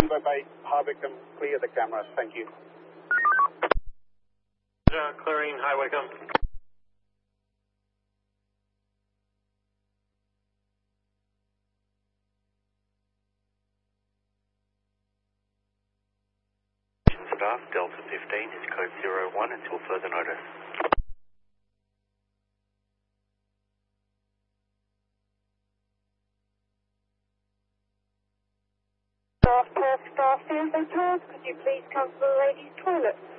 Bravo Base, High Wycombe, clear the cameras. Thank you. Clearing High Wycombe. Staff, Delta 15 is code 01 until further notice. Staff, could you please come to the ladies' toilet?